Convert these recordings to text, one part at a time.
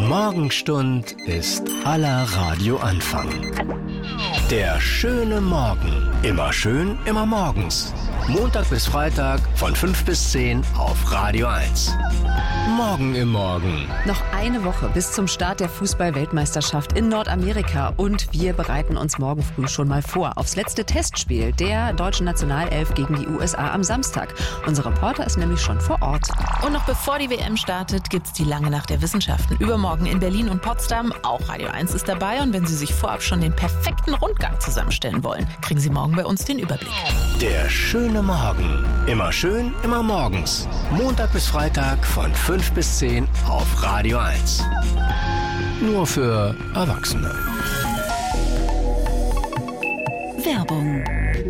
Morgenstund ist aller Radioanfang. Der schöne Morgen. Immer schön, immer morgens. Montag bis Freitag von 5 bis 10 auf Radio 1. Morgen im Morgen. Noch eine Woche bis zum Start der Fußball-Weltmeisterschaft in Nordamerika. Und wir bereiten uns morgen früh schon mal vor aufs letzte Testspiel der deutschen Nationalelf gegen die USA am Samstag. Unser Reporter ist nämlich schon vor Ort. Und noch bevor die WM startet, gibt's die lange Nacht der Wissenschaften. Übermorgen in Berlin und Potsdam. Auch Radio 1 ist dabei. Und wenn Sie sich vorab schon den perfekten Rundgang zusammenstellen wollen, kriegen Sie morgen bei uns den Überblick. Der schöne Morgen. Immer schön, immer morgens. Montag bis Freitag von 5 bis 10 auf Radio 1. Nur für Erwachsene. Werbung.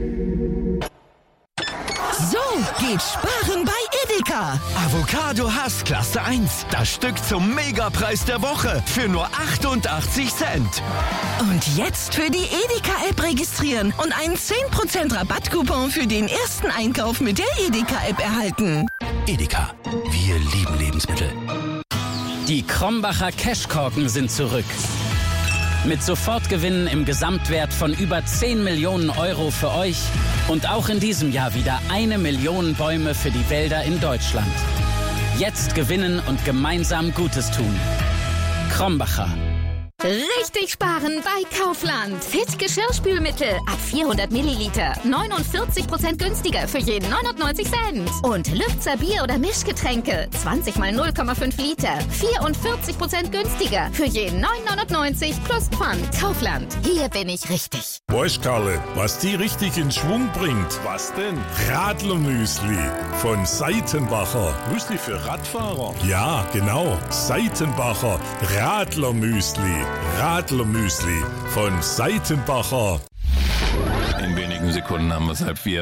So geht Sparen bei Edeka. Avocado Hass Klasse 1. Das Stück zum Megapreis der Woche für nur 88 Cent. Und jetzt für die Edeka-App registrieren und einen 10% Rabattcoupon für den ersten Einkauf mit der Edeka-App erhalten. Edeka. Wir lieben Lebensmittel. Die Krombacher Cashkorken sind zurück. Mit Sofortgewinnen im Gesamtwert von über 10 Millionen Euro für euch und auch in diesem Jahr wieder 1 Million Bäume für die Wälder in Deutschland. Jetzt gewinnen und gemeinsam Gutes tun. Krombacher. Richtig sparen bei Kaufland. Fit Geschirrspülmittel ab 400 Milliliter. 49% günstiger für jeden 99 Cent. Und Lübzer Bier- oder Mischgetränke. 20 mal 0,5 Liter. 44% günstiger für jeden 9,99 plus Pfand. Kaufland. Hier bin ich richtig. Weißt Karle, was die richtig in Schwung bringt? Was denn? Radlermüsli von Seitenbacher. Müsli für Radfahrer? Ja, genau. Seitenbacher Radlermüsli. Radlermüsli von Seitenbacher. In wenigen Sekunden haben wir es 3:30.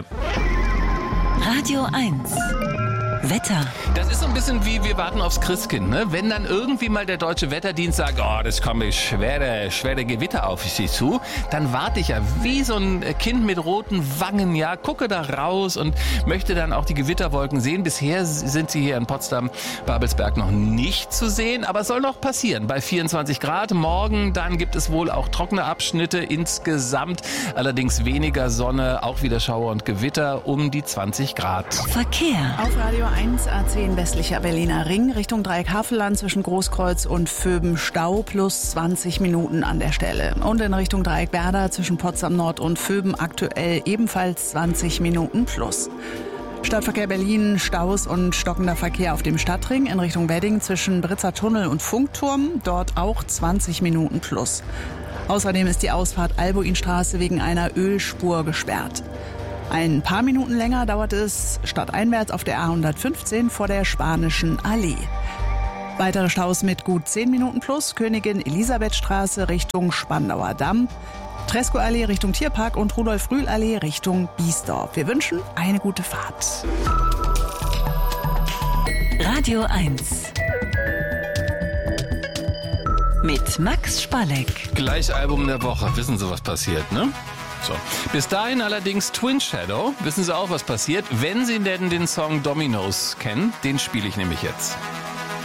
Radio 1. Wetter. Das ist so ein bisschen wie wir warten aufs Christkind, ne? Wenn dann irgendwie mal der deutsche Wetterdienst sagt, oh, das kommt schwere Gewitter auf sich zu, dann warte ich ja wie so ein Kind mit roten Wangen, ja, gucke da raus und möchte dann auch die Gewitterwolken sehen. Bisher sind sie hier in Potsdam, Babelsberg noch nicht zu sehen, aber es soll noch passieren bei 24 Grad. Morgen dann gibt es wohl auch trockene Abschnitte insgesamt, allerdings weniger Sonne, auch wieder Schauer und Gewitter um die 20 Grad. Verkehr. Auf Radio 1 A10 westlicher Berliner Ring Richtung Dreieck Havelland zwischen Großkreuz und Vöben Stau plus 20 Minuten an der Stelle. Und in Richtung Dreieck Werder zwischen Potsdam Nord und Vöben aktuell ebenfalls 20 Minuten plus. Stadtverkehr Berlin, Staus und stockender Verkehr auf dem Stadtring in Richtung Wedding zwischen Britzer Tunnel und Funkturm, dort auch 20 Minuten plus. Außerdem ist die Ausfahrt Albuinstraße wegen einer Ölspur gesperrt. Ein paar Minuten länger dauert es stadteinwärts auf der A115 vor der Spanischen Allee. Weitere Staus mit gut 10 Minuten plus: Königin Elisabethstraße Richtung Spandauer Damm, Tresco-Allee Richtung Tierpark und Rudolf-Rühl-Allee Richtung Biesdorf. Wir wünschen eine gute Fahrt. Radio 1. Mit Max Spalleck. Gleich Album der Woche. Wissen Sie, was passiert, ne? So. Bis dahin allerdings Twin Shadow. Wissen Sie auch, was passiert? Wenn Sie denn den Song Dominoes kennen, den spiele ich nämlich jetzt.